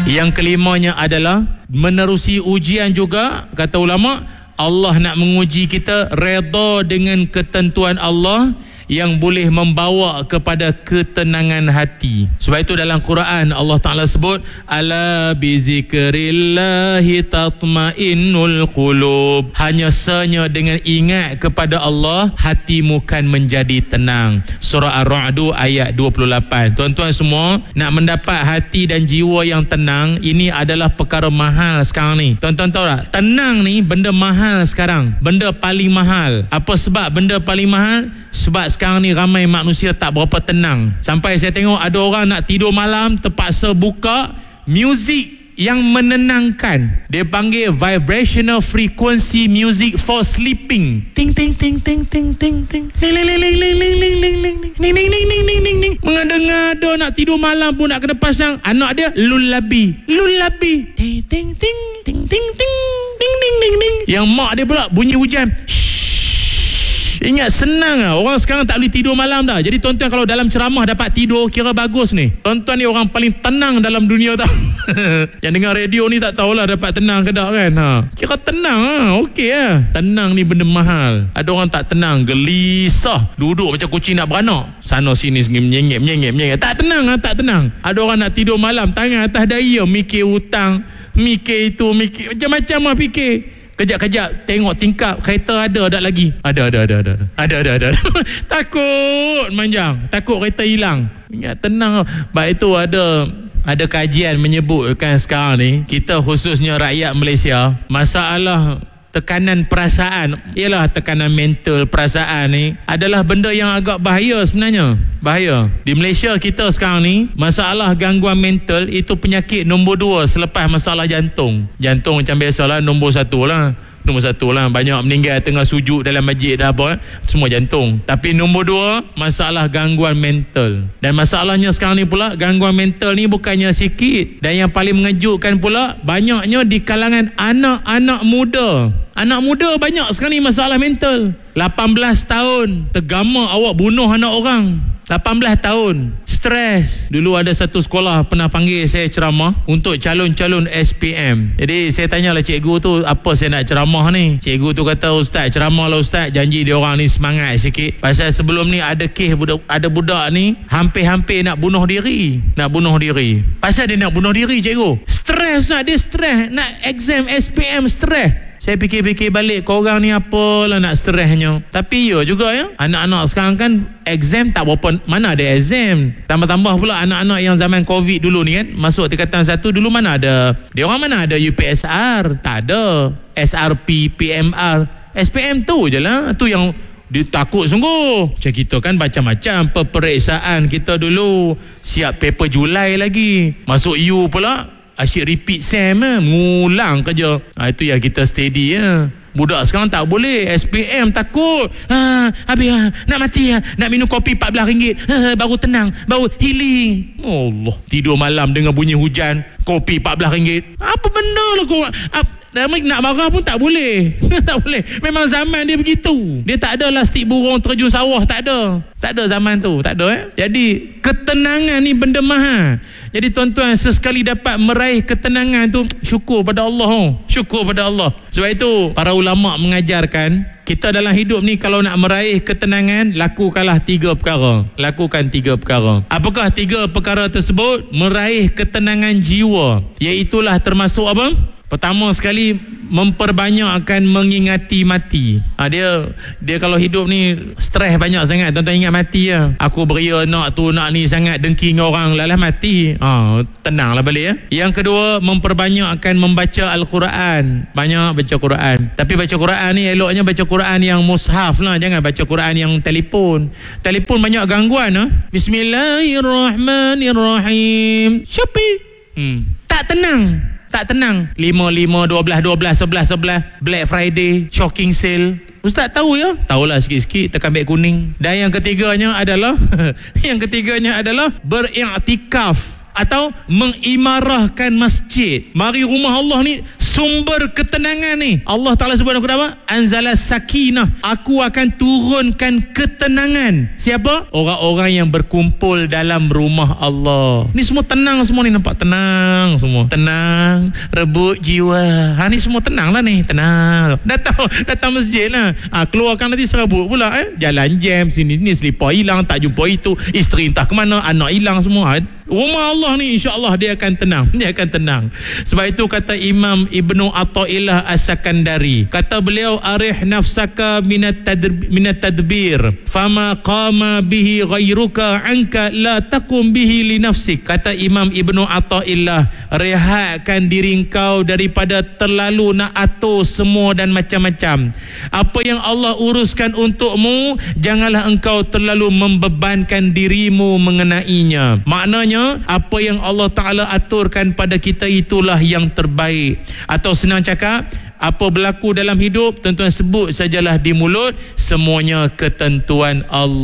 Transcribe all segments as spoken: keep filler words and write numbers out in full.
Yang kelimanya adalah menerusi ujian juga. Kata ulama, Allah nak menguji kita redha dengan ketentuan Allah yang boleh membawa kepada ketenangan hati. Sebab itu dalam Quran Allah Ta'ala sebut, ala bizikrillahi tatmainnul qulub. Hanya sanya dengan ingat kepada Allah, hatimu kan menjadi tenang. Surah Ar-Ra'd ayat dua puluh lapan. Tuan-tuan semua, nak mendapat hati dan jiwa yang tenang, ini adalah perkara mahal sekarang ni. Tuan-tuan tahu tak? Tenang ni benda mahal sekarang. Benda paling mahal. Apa sebab benda paling mahal? Sebab sekarang ni ramai manusia tak berapa tenang. Sampai saya tengok ada orang nak tidur malam terpaksa buka muzik yang menenangkan. Dia panggil vibrational frequency music for sleeping. Ting ting ting ting ting ting ting. Ling ling ling ling ling ling ling ling ling. Ning ning ning ning ning ning ning. Mengada-ngada nak tidur malam pun nak kena pasang. Anak dia lullaby. Lullaby. Ting ting ting ting ting ting. Ding ding ding ding. Yang mak dia pula bunyi hujan. Ingat, senang lah. Orang sekarang tak boleh tidur malam dah. Jadi tuan-tuan kalau dalam ceramah dapat tidur, kira bagus ni. Tuan-tuan ni orang paling tenang dalam dunia tau. Yang dengar radio ni tak tahulah dapat tenang ke tak kan. ha. Kira tenang lah. Okey lah. Tenang ni benda mahal. Ada orang tak tenang, gelisah, duduk macam kucing nak beranak, sana sini menyengit menyengit menyengit. Tak tenang lah, tak tenang. Ada orang nak tidur malam, tangan atas dahi, mikir hutang, mikir itu, mikir macam-macam lah fikir. Kejap-kejap tengok tingkap kereta ada tak lagi? Ada ada ada ada. Ada ada ada. Takut manjang, takut kereta hilang. Ingat, tenang. Sebab itu ada ada kajian menyebutkan sekarang ni kita khususnya rakyat Malaysia, masalah tekanan perasaan, ialah tekanan mental, perasaan ni adalah benda yang agak bahaya sebenarnya. Bahaya. Di Malaysia kita sekarang ni, masalah gangguan mental itu penyakit nombor dua selepas masalah jantung. Jantung macam biasalah nombor satu lah. Nombor satu lah. Banyak meninggal tengah sujud dalam masjid dah apa, semua jantung. Tapi nombor dua, masalah gangguan mental. Dan masalahnya sekarang ni pula, gangguan mental ni bukannya sikit. Dan yang paling mengejutkan pula, banyaknya di kalangan anak-anak muda. Anak muda banyak sekarang ni masalah mental. lapan belas tahun, tergama awak bunuh anak orang. lapan belas tahun, stres. Dulu ada satu sekolah pernah panggil saya ceramah untuk calon-calon S P M. Jadi saya tanyalah cikgu tu, apa saya nak ceramah ni? Cikgu tu kata, ustaz ceramah lah ustaz, janji dia orang ni semangat sikit. Pasal sebelum ni ada kes budak, ada budak ni hampir-hampir nak bunuh diri. Nak bunuh diri. Pasal dia nak bunuh diri cikgu. Stres nak, dia stres. Nak exam S P M stres. Saya fikir-fikir balik, korang ni apalah nak stresnya. Tapi ya juga ya, anak-anak sekarang kan exam tak berapa, mana ada exam. Tambah-tambah pula anak-anak yang zaman Covid dulu ni kan, masuk tingkatan satu dulu mana ada. Dia orang mana ada U P S R, tak ada. S R P, P M R, S P M tu je lah. Tu yang dia takut sungguh. Macam kita kan macam-macam peperiksaan kita dulu. Siap paper Julai lagi. Masuk U pula, asyik repeat Sam eh, mengulang kerja. Ha, itu yang kita steady ya. Budak sekarang tak boleh. S P M takut. Ha, habis ha, nak mati ha, nak minum kopi empat belas ringgit. Ha, baru tenang, baru healing. Allah, tidur malam dengan bunyi hujan, kopi empat belas ringgit. Apa benda lah kau? Nak marah pun tak boleh. Tak boleh. Memang zaman dia begitu. Dia tak ada lastik burung terjun sawah, tak ada. Tak ada zaman tu, tak ada eh. Jadi ketenangan ni benda mahal. Jadi tuan-tuan, sesekali dapat meraih ketenangan tu, syukur pada Allah. Oh. Syukur pada Allah. Sebab itu para ulama mengajarkan kita dalam hidup ni kalau nak meraih ketenangan, lakukanlah tiga perkara. Lakukan tiga perkara. Apakah tiga perkara tersebut? Meraih ketenangan jiwa. Iaitulah termasuk apa? Pertama sekali, memperbanyakkan mengingati mati. Ha, dia dia kalau hidup ni stres banyak sangat, tuan-tuan ingat mati ya. Aku beria nak tu nak ni sangat, dengki dengan orang, lalah mati. Ha, tenanglah balik ya. Yang kedua, memperbanyakkan membaca Al-Quran. Banyak baca Quran. Tapi baca Quran ni eloknya baca Quran yang mushaf lah, jangan baca Quran yang telefon. Telefon banyak gangguan ha? Bismillahirrahmanirrahim. Shopee. Hmm. Tak tenang. Tak tenang. lima, lima, dua belas, dua belas, sebelas, sebelas. Black Friday, shocking sale. Ustaz tahu ya? Tahulah sikit-sikit, tekan beg kuning. Dan yang ketiganya adalah yang ketiganya adalah beriktikaf atau mengimarahkan masjid. Mari rumah Allah ni sumber ketenangan ni. Allah Ta'ala sebut apa? Anzala sakinah. Aku akan turunkan ketenangan. Siapa? Orang-orang yang berkumpul dalam rumah Allah. Ni semua tenang semua ni, nampak tenang semua. Tenang, rebut jiwa. Ha, ni semua tenang lah ni, tenang. Datang datang masjid lah. Ha, keluarkan nanti serabut pula eh. Jalan jam sini ni, selipar hilang, tak jumpa itu, isteri entah ke mana, anak hilang semua. Ha, rumah Allah ni insya-Allah dia akan tenang. Dia akan tenang. Sebab itu kata Imam Ibnu Athaillah As-Sakandari, kata beliau, arih nafsaka minat tadbir, minat tadbir fama qama bihi ghairuka anka la taqum bihi li nafsik. Kata Imam Ibnu Athaillah, rehatkan diri kau daripada terlalu nak atur semua dan macam-macam. Apa yang Allah uruskan untukmu, janganlah engkau terlalu membebankan dirimu mengenainya. Maknanya apa yang Allah Ta'ala aturkan pada kita itulah yang terbaik. Atau senang cakap, apa berlaku dalam hidup, tuan-tuan sebut sajalah di mulut, semuanya ketentuan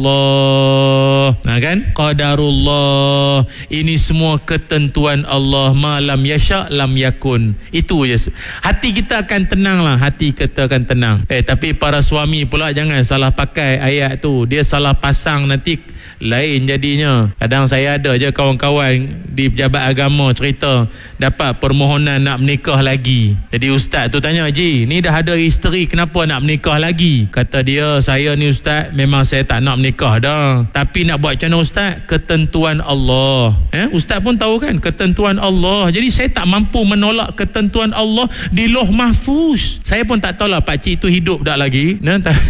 Allah. Nah kan? Qadarullah. Ini semua ketentuan Allah. Ma lam yasha' lam yakun. Itu je. Hati kita akan tenang lah. Hati kita akan tenang. Eh tapi para suami pula jangan salah pakai ayat tu. Dia salah pasang, nanti lain jadinya. Kadang saya ada je kawan-kawan di pejabat agama cerita dapat permohonan nak menikah lagi. Jadi ustaz tu tanya, Haji, ni dah ada isteri, kenapa nak menikah lagi? Kata dia, saya ni ustaz, memang saya tak nak menikah dah, tapi nak buat macam mana ustaz? Ketentuan Allah. Eh? Ustaz pun tahu kan, ketentuan Allah. Jadi saya tak mampu menolak ketentuan Allah di Lauh Mahfuz. Saya pun tak tahulah pakcik tu hidup tak lagi.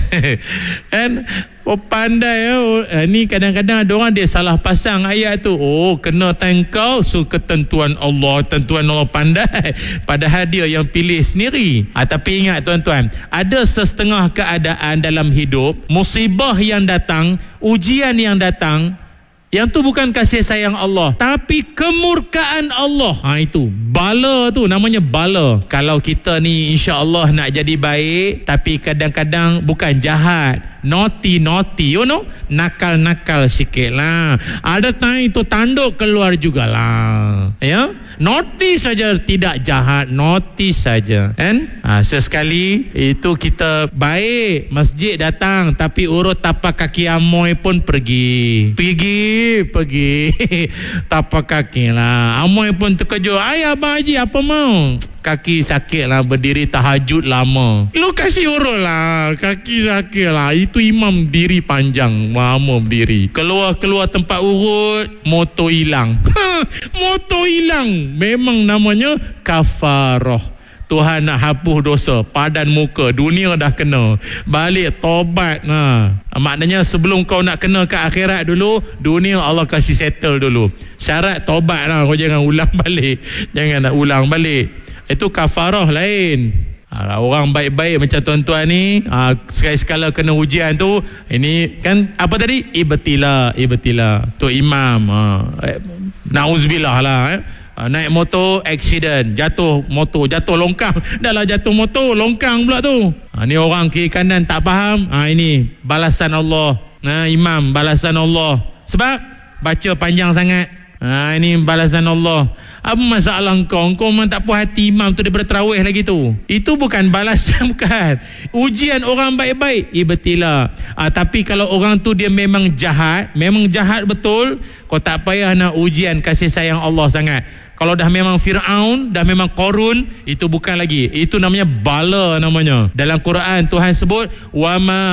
Kan? Oh pandai oh. Eh, ni kadang-kadang ada orang dia salah pasang ayat tu. Oh kena tangkau, so ketentuan Allah, tentuan Allah, pandai. Padahal dia yang pilih sendiri. Ah, tapi ingat tuan-tuan, ada setengah keadaan dalam hidup, musibah yang datang, ujian yang datang, yang tu bukan kasih sayang Allah, tapi kemurkaan Allah. Ha, itu bala tu, namanya bala. Kalau kita ni insya-Allah nak jadi baik, tapi kadang-kadang bukan jahat, naughty naughty, you know, nakal-nakal sikit lah. Ada time itu tanduk keluar jugalah. Ya, naughty saja, tidak jahat, naughty saja. Kan? Ha, sesekali itu kita baik, masjid datang, tapi urut tapak kaki amoy pun pergi. Pergi pergi tapak kaki lah. Amoy pun terkejut. Ayah Abang Haji apa mau? Kaki sakit lah, berdiri tahajud lama. Lu kasih urut lah, kaki sakit lah. Itu imam diri panjang, lama berdiri. Keluar-keluar tempat urut, motor hilang. Motor hilang. Memang namanya kafarah. Tuhan nak hapus dosa, padan muka, dunia dah kena, balik tobat. Nah, maknanya sebelum kau nak kena ke akhirat dulu, dunia Allah kasih settle dulu. Syarat tobat lah, kau jangan ulang balik. Jangan nak ulang balik. Itu kafarah lain. Ha, orang baik-baik macam tuan-tuan ni, ha, sekali-sekala kena ujian tu, ini kan apa tadi? Ibtila, ibtila. Tu imam. Ha, eh, Nauzubillah lah. Eh. Ha, naik motor, accident, jatuh motor, jatuh longkang. Dah lah jatuh motor, longkang pula tu. Ha, ni orang kiri kanan tak faham. Ha, ini balasan Allah. Nah, imam, balasan Allah. Sebab baca panjang sangat. Ha, ini balasan Allah. Apa masalah kau? Kau memang tak puas hati imam tu daripada tarawih lagi tu. Itu bukan balasan, bukan. Ujian orang baik-baik, ibtila. Ha, tapi kalau orang tu dia memang jahat, memang jahat betul, kau tak payah nak ujian kasih sayang Allah sangat. Kalau dah memang Fir'aun, dah memang Qarun, itu bukan lagi. Itu namanya bala namanya. Dalam Quran Tuhan sebut, wa ma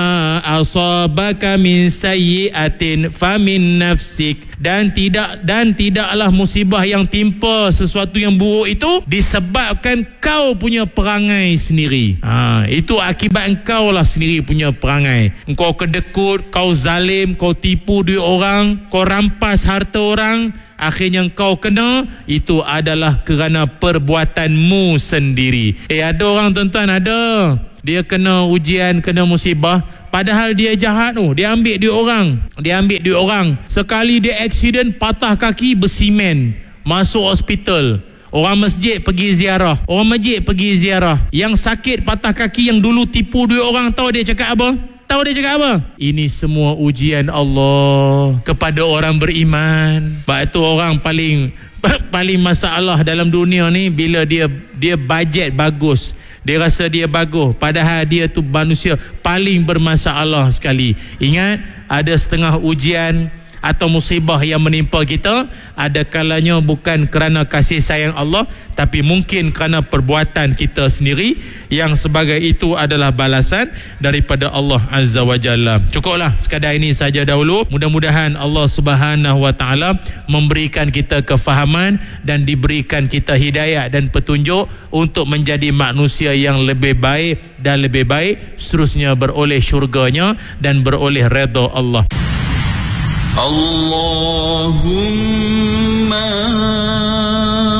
asabaka min sayyi'atin famin nafsik. Dan tidak dan tidaklah musibah yang timpa sesuatu yang buruk itu disebabkan kau punya perangai sendiri. Ha, itu akibat engkau lah sendiri punya perangai. Engkau kedekut, kau zalim, kau tipu duit orang, kau rampas harta orang, akhirnya kau kena, itu adalah kerana perbuatanmu sendiri. Eh ada orang tuan-tuan, ada dia kena ujian, kena musibah, padahal dia jahat tu, dia ambil duit orang, dia ambil duit orang. Sekali dia accident, patah kaki, bersimen, masuk hospital. Orang masjid pergi ziarah, orang masjid pergi ziarah. Yang sakit patah kaki, yang dulu tipu duit orang, tahu dia cakap apa? Tahu dia cakap apa? Ini semua ujian Allah kepada orang beriman. Sebab itu orang paling paling masalah dalam dunia ni bila dia dia bajet bagus. Dia rasa dia bagus, padahal dia tu manusia paling bermasalah sekali. Ingat, ada setengah ujian atau musibah yang menimpa kita, ada kalanya bukan kerana kasih sayang Allah, tapi mungkin kerana perbuatan kita sendiri, yang sebagai itu adalah balasan daripada Allah Azza wa Jalla. Cukuplah sekadar ini saja dahulu. Mudah-mudahan Allah Subhanahu wa Ta'ala memberikan kita kefahaman dan diberikan kita hidayah dan petunjuk untuk menjadi manusia yang lebih baik dan lebih baik, seterusnya beroleh syurganya dan beroleh redha Allah. Allahumma